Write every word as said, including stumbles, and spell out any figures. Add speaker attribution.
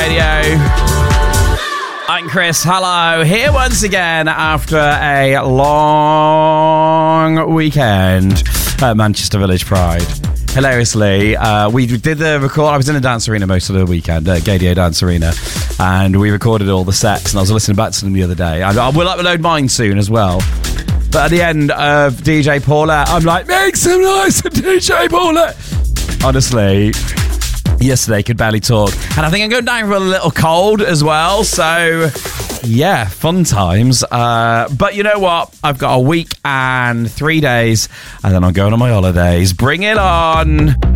Speaker 1: Radio. I'm Chris, hello, here once again after a long weekend at Manchester Village Pride. Hilariously, uh, we did the record, I was in a dance arena most of the weekend, at Gadio Dance Arena, and we recorded all the sets, and I was listening back to them the other day. I, I will upload mine soon as well. But at the end of D J Paulette, I'm like, make some noise for D J Paulette! Honestly, yesterday could barely talk. And I think I'm going down for a little cold as well. So, yeah, fun times. Uh, but you know what? I've got a week and three days, and then I'm going on my holidays. Bring it on!